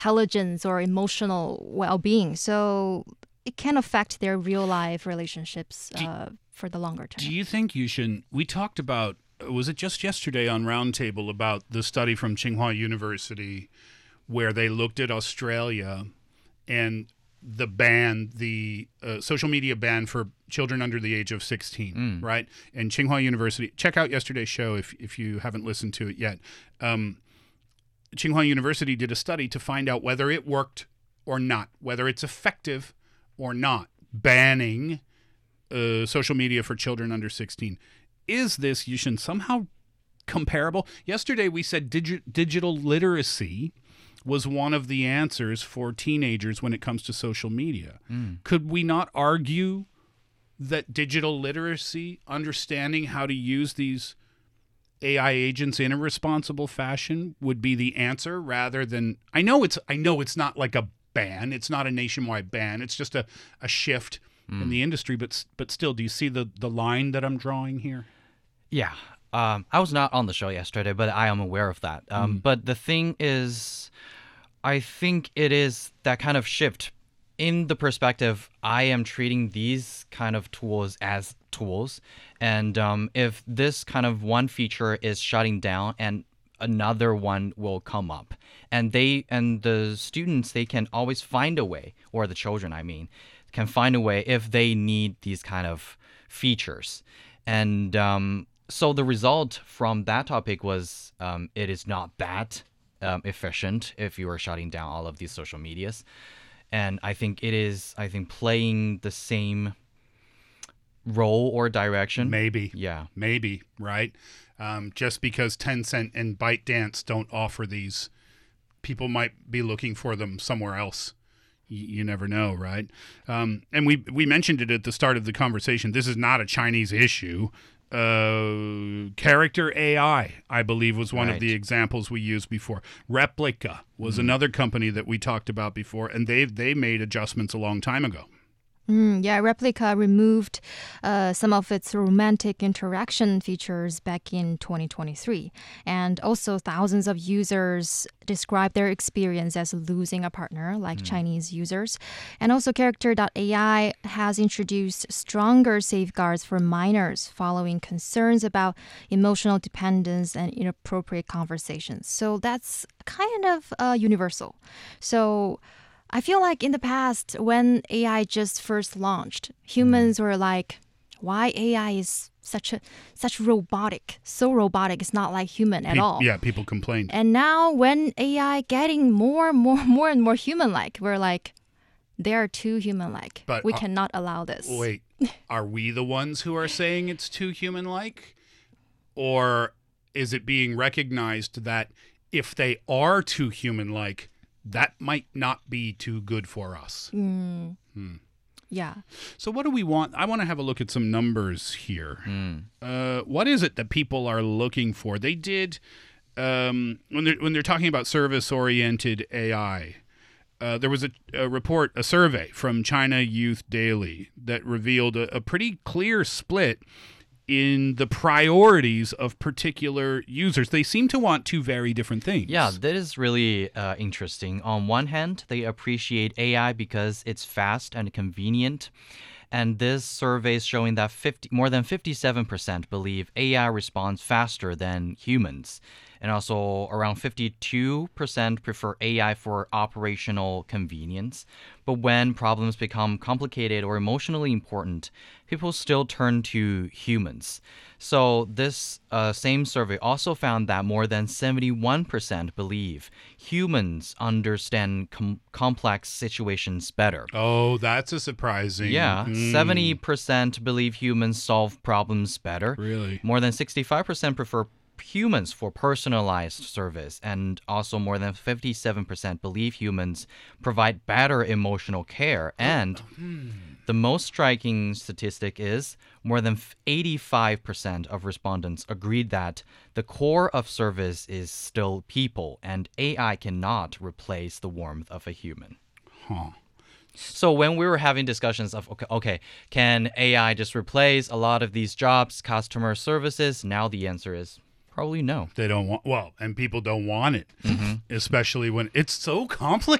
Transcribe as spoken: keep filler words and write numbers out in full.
intelligence or emotional well-being. So it can affect their real life relationships uh, for the longer term. Do you think you should? We talked about, was it just yesterday on Roundtable about the study from Tsinghua University where they looked at Australia and the ban, the uh, social media ban for children under the age of sixteen, Mm. right? And Tsinghua University, check out yesterday's show if, if you haven't listened to it yet. Um, Tsinghua University did a study to find out whether it worked or not, whether it's effective or not, banning uh, social media for children under sixteen. Is this, Yushin, somehow comparable? Yesterday we said digi- digital literacy was one of the answers for teenagers when it comes to social media. Mm. Could we not argue that digital literacy, understanding how to use these A I agents in a responsible fashion, would be the answer rather than, I know it's I know it's not like a ban, it's not a nationwide ban, it's just a, a shift Mm. in the industry, but but still, do you see the, the line that I'm drawing here? Yeah. Um, I was not on the show yesterday, but I am aware of that. Um, Mm. But the thing is, I think it is that kind of shift. In the perspective, I am treating these kind of tools as tools. And um, if this kind of one feature is shutting down and another one will come up, and they and the students, they can always find a way, or the children, I mean, can find a way if they need these kind of features. And um, so the result from that topic was um, it is not that um, efficient if you are shutting down all of these social medias. And I think it is, I think, playing the same role or direction. Maybe. Yeah. Maybe, right? Um, just because Tencent and ByteDance don't offer these, people might be looking for them somewhere else. You, you never know, right? Um, and we we mentioned it at the start of the conversation. This is not a Chinese issue. Uh, character A I, I believe, was one Right. of the examples we used before. Replica was another company that we talked about before, and they they made adjustments a long time ago. Mm, yeah, Replica removed uh, some of its romantic interaction features back in twenty twenty-three. And also, thousands of users describe their experience as losing a partner, like Chinese users. And also, Character dot A I has introduced stronger safeguards for minors following concerns about emotional dependence and inappropriate conversations. So that's kind of uh, universal. So I feel like in the past, when A I just first launched, humans were like, why A I is such a such robotic, so robotic, it's not like human at Pe- all. Yeah, people complained. And now when A I getting more, more, more and more human-like, we're like, they are too human-like. But, we uh, cannot allow this. Wait, are we the ones who are saying it's too human-like? Or is it being recognized that if they are too human-like, that might not be too good for us? Mm. Hmm. Yeah. So what do we want? I want to have a look at some numbers here. Mm. Uh, what is it that people are looking for? They did, um, when they're, when they're talking about service-oriented A I, uh, there was a, a report, a survey from China Youth Daily that revealed a, a pretty clear split in the priorities of particular users. They seem to want two very different things. Yeah, that is really uh, interesting. On one hand, they appreciate A I because it's fast and convenient. And this survey is showing that fifty, more than fifty-seven percent believe A I responds faster than humans. And also around fifty-two percent prefer A I for operational convenience. But when problems become complicated or emotionally important, people still turn to humans. So this uh, same survey also found that more than seventy-one percent believe humans understand com- complex situations better. Oh, that's a surprising. Yeah, Mm, seventy percent believe humans solve problems better. Really? More than sixty-five percent prefer humans for personalized service, and also more than fifty-seven percent believe humans provide better emotional care. And the most striking statistic is more than eighty-five percent of respondents agreed that the core of service is still people, and A I cannot replace the warmth of a human. Huh. So when we were having discussions of, okay, okay, can A I just replace a lot of these jobs, customer services? Now the answer is Probably no. They don't want, well, and people don't want it, especially when it's so complicated.